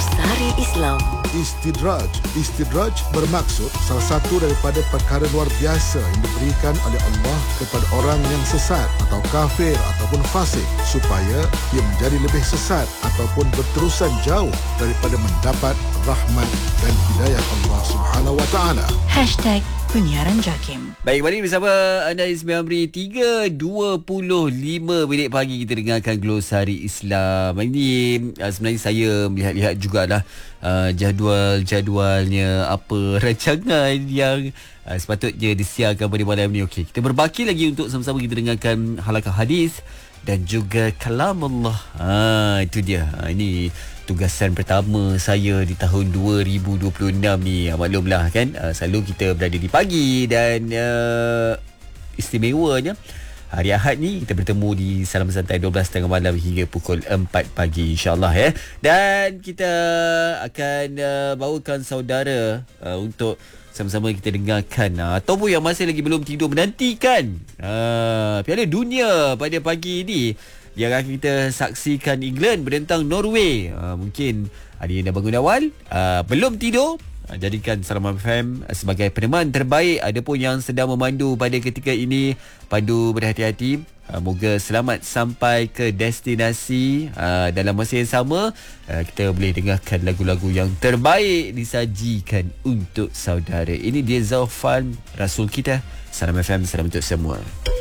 Glosari Islam. Istidraj bermaksud salah satu daripada perkara luar biasa yang diberikan oleh Allah kepada orang yang sesat atau kafir ataupun fasik supaya ia menjadi lebih sesat ataupun berterusan jauh daripada mendapat rahmat dan hidayah Allah Subhanahu wa taala. Penyiaran JAKIM. Baik, kembali bersama anda Ismail Amri. 3.25 pagi kita dengarkan Glosari Islam. Ini sebenarnya saya melihat-lihat jugalah jadualnya, apa rancangan yang sepatutnya disiarkan pada malam ni. Okey, kita berbaki lagi untuk sama-sama kita dengarkan halaqah hadis dan juga kalam Allah. Itu dia. Ini tugasan pertama saya di tahun 2026 ni. Maklumlah kan, selalu kita berada di pagi dan istimewanya hari Ahad ni kita bertemu di Salam Santai 12.30 malam hingga pukul 4 pagi insyaAllah ya. Dan kita akan bawakan saudara untuk sama-sama kita dengarkan ataupun yang masih lagi belum tidur menantikan Piala Dunia pada pagi ini yang akan kita saksikan England berdentang Norway. Mungkin ada yang dah bangun awal, belum tidur, jadikan Salam FM sebagai peneman terbaik. Ada pun yang sedang memandu pada ketika ini, pandu berhati-hati. Moga selamat sampai ke destinasi. Dalam masa yang sama, kita boleh dengarkan lagu-lagu yang terbaik disajikan untuk saudara. Ini dia Zaufan, Rasul kita. Salam FM, salam untuk semua.